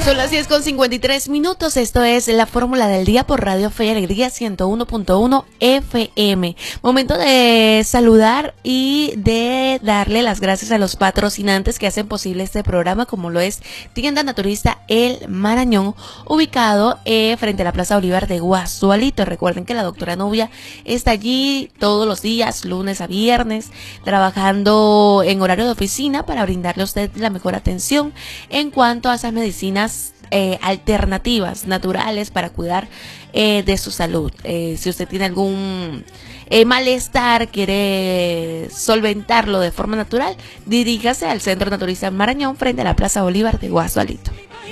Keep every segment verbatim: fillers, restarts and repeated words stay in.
Son las diez con cincuenta y tres minutos. Esto es la fórmula del día por Radio Fe y Alegría ciento uno punto uno F M. Momento de saludar y de darle las gracias a los patrocinantes que hacen posible este programa, como lo es Tienda Naturista El Marañón, ubicado eh, frente a la Plaza Bolívar de Guasualito. Recuerden que la doctora Nubia está allí todos los días, lunes a viernes, trabajando en horario de oficina para brindarle a usted la mejor atención en cuanto a esas medicinas Eh, alternativas, naturales para cuidar eh, de su salud. Eh, si usted tiene algún eh, malestar, quiere solventarlo de forma natural, diríjase al Centro Naturista Marañón frente a la Plaza Bolívar de Guasualito.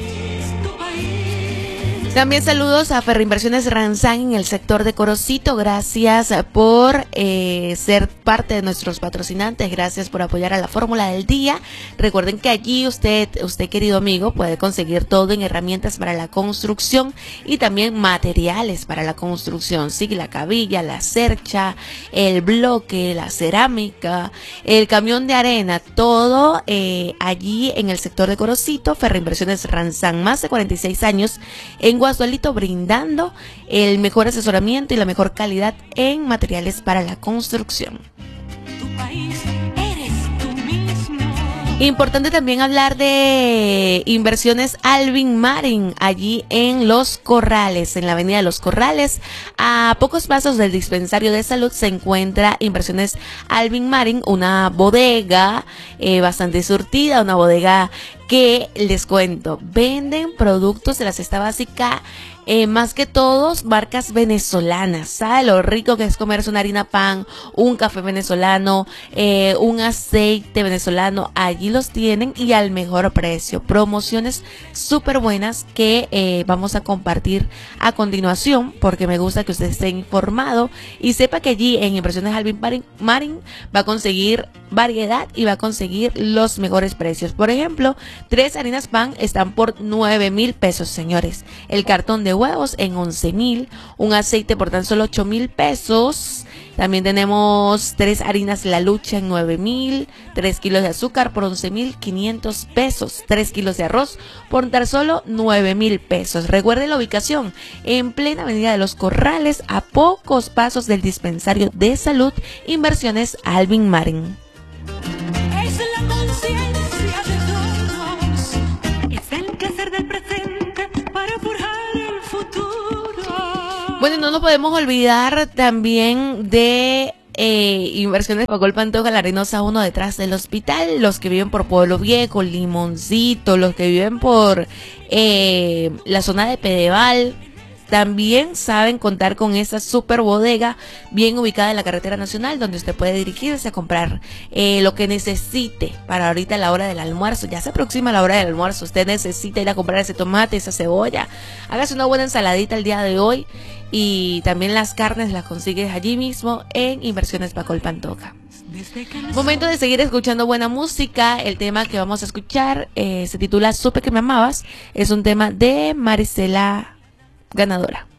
También saludos a Ferreinversiones Ranzán en el sector de Corocito. Gracias por eh, ser parte de nuestros patrocinantes. Gracias por apoyar a la fórmula del día. Recuerden que allí usted, usted querido amigo, puede conseguir todo en herramientas para la construcción y también materiales para la construcción. Sí, la cabilla, la cercha, el bloque, la cerámica, el camión de arena, todo eh, allí en el sector de Corocito. Ferreinversiones Ranzán, más de cuarenta y seis años en Guasualito, brindando el mejor asesoramiento y la mejor calidad en materiales para la construcción. Tu país eres tú mismo. Importante también hablar de Inversiones Alvin Marin, allí en Los Corrales, en la avenida de Los Corrales, a pocos pasos del dispensario de salud se encuentra Inversiones Alvin Marin, una bodega eh, bastante surtida, una bodega que les cuento, venden productos de la cesta básica, eh, más que todos marcas venezolanas. ¿Sabe lo rico que es comerse una harina pan, un café venezolano, eh, un aceite venezolano? Allí los tienen y al mejor precio. Promociones súper buenas que eh, vamos a compartir a continuación, porque me gusta que usted esté informado y sepa que allí en Inversiones Alvin Marin, Marin va a conseguir variedad y va a conseguir los mejores precios. Por ejemplo, tres harinas pan están por nueve mil pesos, señores. El cartón de huevos en once mil. Un aceite por tan solo ocho mil pesos. También tenemos tres harinas La Lucha en nueve mil. Tres kilos de azúcar por once mil quinientos pesos. Tres kilos de arroz por tan solo nueve mil pesos. Recuerde la ubicación en plena avenida de Los Corrales, a pocos pasos del dispensario de salud Inversiones Alvin Marin. Es la conciencia de todos, es el quehacer del presente para forjar el futuro. Bueno, no nos podemos olvidar también de eh, Inversiones Pacol Pantoja, La Arenosa uno, detrás del hospital. Los que viven por Pueblo Viejo, Limoncito, los que viven por eh, la zona de Pedeval, también saben contar con esa super bodega bien ubicada en la carretera nacional, donde usted puede dirigirse a comprar eh, lo que necesite para ahorita a la hora del almuerzo. Ya se aproxima la hora del almuerzo, usted necesita ir a comprar ese tomate, esa cebolla, hágase una buena ensaladita el día de hoy, y también las carnes las consigues allí mismo en Inversiones Pacol Pantoja. Momento de seguir escuchando buena música. El tema que vamos a escuchar eh, se titula Supe que me amabas. Es un tema de Marisela Ganadora.